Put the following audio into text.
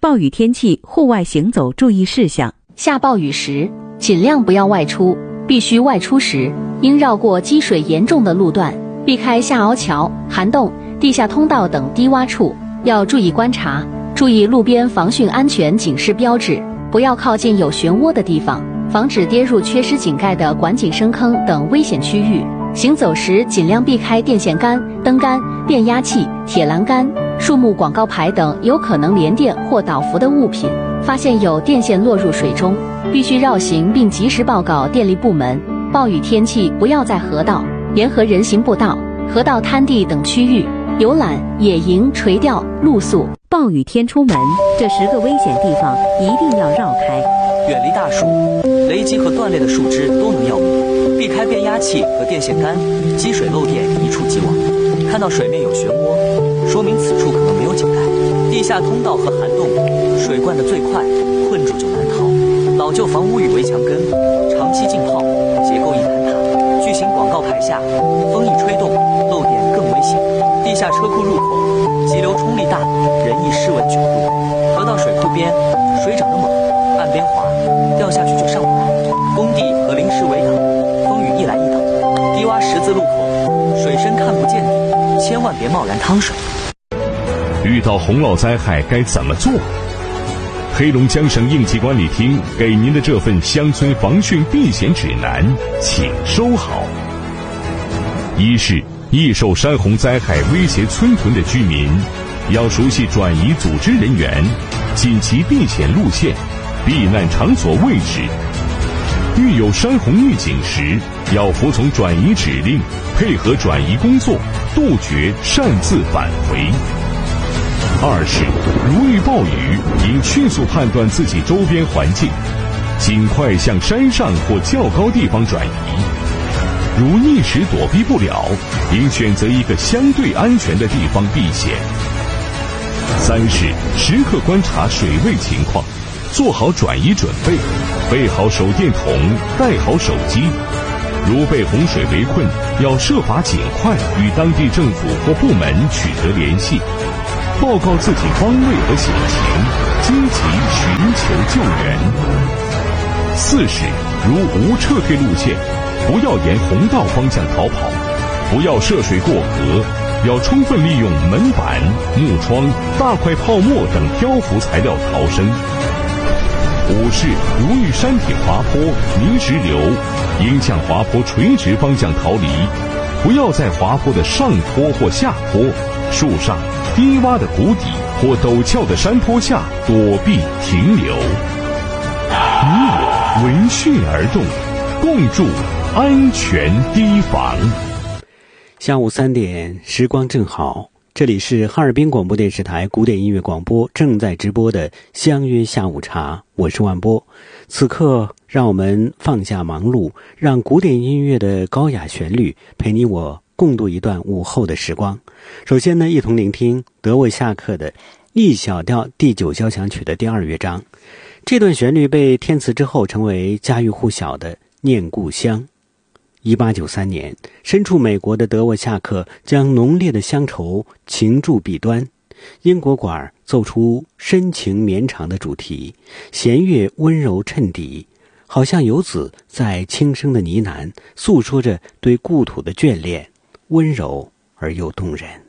暴雨天气户外行走注意事项。 下暴雨时，尽量不要外出，必须外出时，应绕过积水严重的路段，避开下凹桥、涵洞、地下通道等低洼处，要注意观察，注意路边防汛安全警示标志，不要靠近有漩涡的地方，防止跌入缺失井盖的管井深坑等危险区域。行走时尽量避开电线杆、灯杆、变压器、铁栏杆、树木广告牌等有可能连电或导浮的物品。发现有电线落入水中，必须绕行并及时报告电力部门。暴雨天气不要在河道、沿河人行步道、河道滩地等区域游览、野营、垂钓、露宿。 暴雨天出门，这10个危险地方一定要绕开。 远离大树，雷击和断裂的树枝都能要命，避开变压器和电线杆，积水漏电一触即亡。看到水面有漩涡，说明此处可能没有井盖。地下通道和涵洞，水灌得最快，困住就难逃。老旧房屋与围墙根，长期浸泡，结构易坍塌。巨型广告牌下，风一吹动，漏电更危险。地下车库入口，急流冲力大，人易失稳卷入。河道水库边，水涨得猛，岸边滑，掉下去就上不来。工地和临时围岗，风雨一来一倒。低洼十字路口，水深看不见底，千万别贸然趟水。 遇到洪涝灾害该怎么做？黑龙江省应急管理厅给您的这份乡村防汛避险指南，请收好。一是易受山洪灾害威胁村屯的居民，要熟悉转移组织人员、紧急避险路线、避难场所位置。遇有山洪预警时，要服从转移指令，配合转移工作，杜绝擅自返回。二是如遇暴雨，应迅速判断自己周边环境，尽快向山上或较高地方转移。如一时躲避不了，应选择一个相对安全的地方避险。三是时刻观察水位情况，做好转移准备，备好手电筒，带好手机。如被洪水围困，要设法尽快与当地政府或部门取得联系，报告自己方位和险情，积极寻求救援。四是如无撤退路线，不要沿洪道方向逃跑，不要涉水过河，要充分利用门板、木窗、大块泡沫等漂浮材料逃生。五是如遇山体滑坡、泥石流，应向滑坡垂直方向逃离，不要在滑坡的上坡或下坡、树上、低洼的谷底或陡峭的山坡下躲避停留。你我闻讯而动，共筑安全堤防。 下午3点，时光正好，这里是哈尔滨广播电视台古典音乐广播正在直播的相约下午茶，我是万波。此刻让我们放下忙碌，让古典音乐的高雅旋律陪你我共度一段午后的时光。首先呢，一同聆听德沃夏克的 E 小调第9交响曲的第2乐章。这段旋律被填词之后成为家喻户晓的《念故乡》。1893年，身处美国的德沃夏克将浓烈的乡愁情注笔端，英国管奏出深情绵长的主题，弦乐温柔衬底，好像游子在轻声的呢喃，诉说着对故土的眷恋，温柔而又动人。